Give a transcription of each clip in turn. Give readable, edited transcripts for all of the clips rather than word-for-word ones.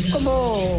es como,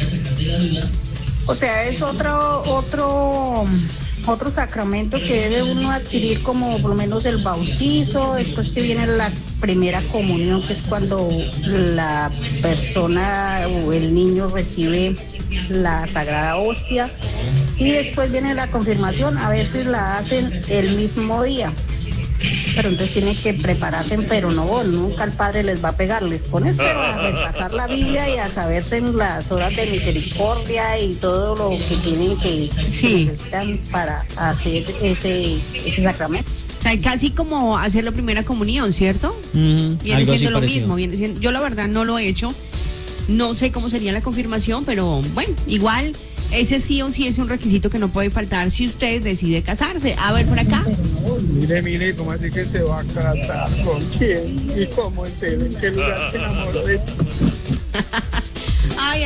o sea, es otro sacramento que debe uno adquirir, como por lo menos el bautizo, después que viene la primera comunión, que es cuando la persona o el niño recibe la sagrada hostia, y después viene la confirmación. A veces la hacen el mismo día, pero entonces tienen que prepararse, pero nunca el padre les va a pegar, les pones pero a repasar la Biblia y a saberse en las horas de misericordia y todo lo que tienen que necesitan para hacer ese sacramento. O sea, casi como hacer la primera comunión, ¿cierto? Viene siendo lo mismo. Yo la verdad no lo he hecho. No sé cómo sería la confirmación, pero bueno, igual ese sí o sí es un requisito que no puede faltar si usted decide casarse. A ver, por acá. Mire, ¿cómo así que se va a casar? ¿Con quién? ¿Y cómo es él? ¿En qué lugar se enamoró de ti? Ay.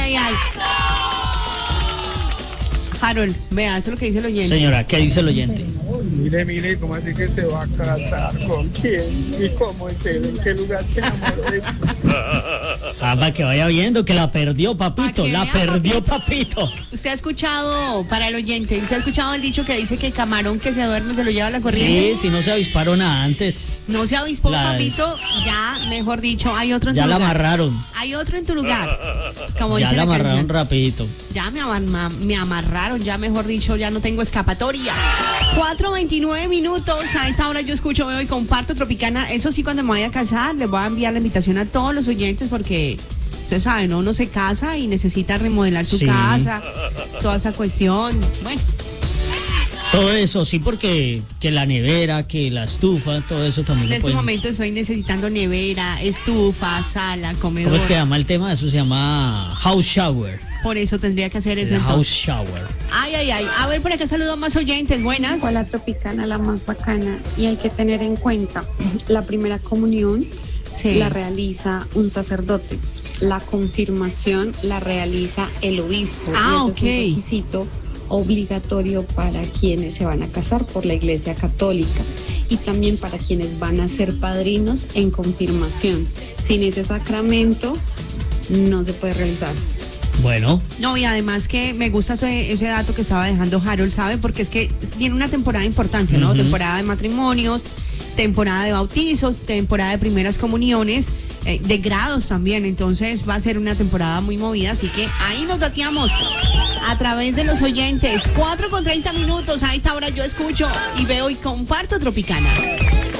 Harold, vea, eso es lo que dice el oyente. Señora, ¿qué dice el oyente? Mire, ¿cómo así que se va a casar? ¿Con quién? ¿Y cómo es él? ¿En qué lugar se enamoró de ti? Para que vaya viendo que la perdió, papito. Papito. ¿Usted ha escuchado, para el oyente, usted ha escuchado el dicho que dice que el camarón que se duerme se lo lleva a la corriente? Sí, si no se avispó nada antes. No se avispó, papito, ya, mejor dicho, hay otro en tu lugar. Ya la amarraron. Hay otro en tu lugar. Como ya dice la amarraron canción. rapidito. Ya me amarraron, ya mejor dicho, ya no tengo escapatoria. 4:29 minutos, a esta hora yo escucho, veo y comparto Tropicana. Eso sí, cuando me vaya a casar, les voy a enviar la invitación a todos los oyentes porque, ustedes saben, ¿no? Uno se casa y necesita remodelar su casa, toda esa cuestión. Bueno. Todo eso, sí, porque que la nevera, que la estufa, todo eso también. En este momento estoy necesitando nevera, estufa, sala, comedor. ¿Cómo es que llama el tema? Eso se llama house shower. Por eso tendría que hacer eso entonces. House shower. Ay. A ver, por acá saludo a más oyentes. Buenas. Hola, Tropicana, la más bacana. Y hay que tener en cuenta, la primera comunión la realiza un sacerdote. La confirmación la realiza el obispo. Ok. Es un requisito obligatorio para quienes se van a casar por la Iglesia Católica y también para quienes van a ser padrinos en confirmación. Sin ese sacramento no se puede realizar. Bueno. No, y además que me gusta ese dato que estaba dejando Harold, ¿sabe? Porque es que viene una temporada importante, ¿no? Temporada de matrimonios, temporada de bautizos, temporada de primeras comuniones, de grados también. Entonces va a ser una temporada muy movida, así que ahí nos dateamos a través de los oyentes. 4:30 minutos, a esta hora yo escucho y veo y comparto Tropicana.